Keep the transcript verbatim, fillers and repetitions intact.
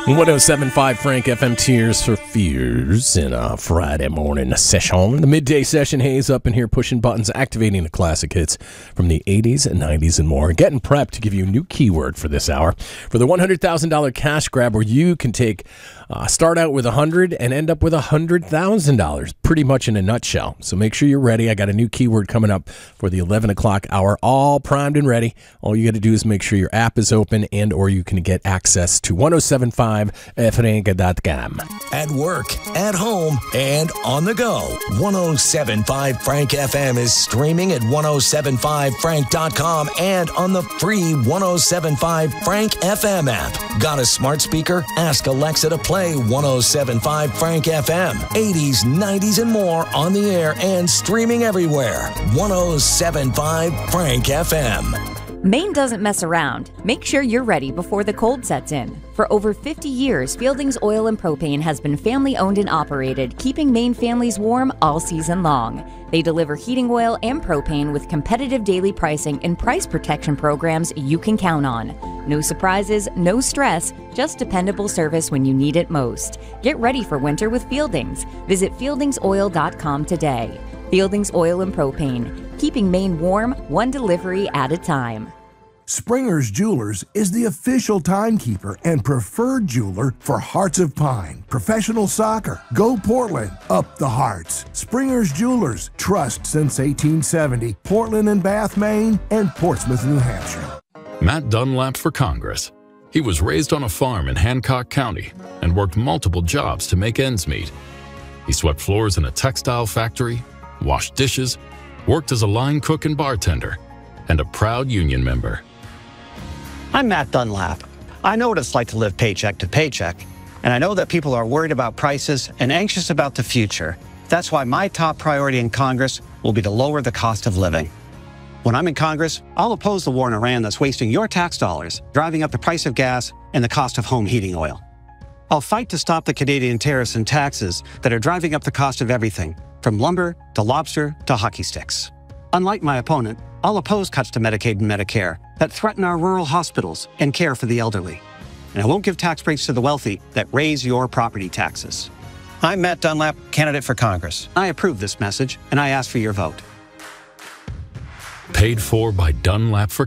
one oh seven point five Frank F M, Tears for Fears in a Friday morning session. The midday session, Hayes up in here pushing buttons, activating the classic hits from the eighties and nineties and more. Getting prepped to give you a new keyword for this hour. For the one hundred thousand dollars cash grab where you can take, uh, start out with one hundred dollars and end up with one hundred thousand dollars, pretty much in a nutshell. So make sure you're ready. I got a new keyword coming up for the eleven o'clock hour, all primed and ready. All you got to do is make sure your app is open and or you can get access to one oh seven point five frank dot com. At work, at home, and on the go. one oh seven point five Frank F M is streaming at one oh seven point five frank dot com and on the free one oh seven point five Frank F M app. Got a smart speaker? Ask Alexa to play one oh seven point five Frank F M. eighties, nineties, and more on the air and streaming everywhere. one oh seven point five Frank F M. Maine doesn't mess around. Make sure you're ready before the cold sets in. For over fifty years, Fieldings Oil and Propane has been family-owned and operated, keeping Maine families warm all season long. They deliver heating oil and propane with competitive daily pricing and price protection programs you can count on. No surprises, no stress, just dependable service when you need it most. Get ready for winter with Fieldings. Visit fieldings oil dot com today. Fieldings Oil and Propane, keeping Maine warm, one delivery at a time. Springer's Jewelers is the official timekeeper and preferred jeweler for Hearts of Pine, professional soccer, Go Portland, up the Hearts. Springer's Jewelers, trust since eighteen seventy, Portland and Bath, Maine, and Portsmouth, New Hampshire. Matt Dunlap for Congress. He was raised on a farm in Hancock County and worked multiple jobs to make ends meet. He swept floors in a textile factory, washed dishes, worked as a line cook and bartender, and a proud union member. I'm Matt Dunlap. I know what it's like to live paycheck to paycheck, and I know that people are worried about prices and anxious about the future. That's why my top priority in Congress will be to lower the cost of living. When I'm in Congress, I'll oppose the war in Iran that's wasting your tax dollars, driving up the price of gas and the cost of home heating oil. I'll fight to stop the Canadian tariffs and taxes that are driving up the cost of everything, from lumber to lobster to hockey sticks. Unlike my opponent, I'll oppose cuts to Medicaid and Medicare that threaten our rural hospitals and care for the elderly. And I won't give tax breaks to the wealthy that raise your property taxes. I'm Matt Dunlap, candidate for Congress. I approve this message, and I ask for your vote. Paid for by Dunlap for